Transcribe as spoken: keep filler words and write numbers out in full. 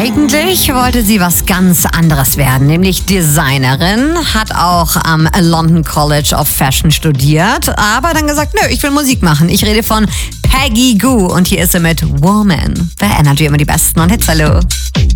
Eigentlich wollte sie was ganz anderes werden, nämlich Designerin, hat auch am London College of Fashion studiert, aber dann gesagt, nö, ich will Musik machen. Ich rede von Peggy Gou und hier ist sie mit Woman. Bei Energy immer die besten und Hits, hallo.